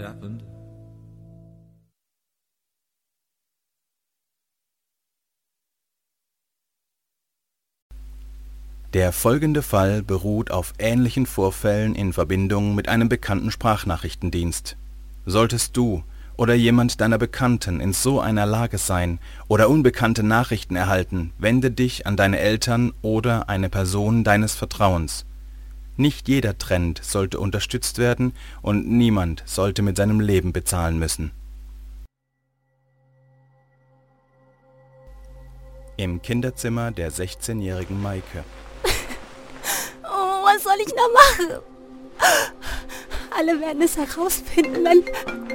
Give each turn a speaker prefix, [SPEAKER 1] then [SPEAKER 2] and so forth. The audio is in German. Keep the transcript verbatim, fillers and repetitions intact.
[SPEAKER 1] happened?
[SPEAKER 2] Der folgende Fall beruht auf ähnlichen Vorfällen in Verbindung mit einem bekannten Sprachnachrichtendienst. Solltest du oder jemand deiner Bekannten in so einer Lage sein oder unbekannte Nachrichten erhalten, wende dich an deine Eltern oder eine Person deines Vertrauens. Nicht jeder Trend sollte unterstützt werden und niemand sollte mit seinem Leben bezahlen müssen. Im Kinderzimmer der sechzehnjährigen Maike.
[SPEAKER 3] Oh, was soll ich noch machen? Alle werden es herausfinden, wenn,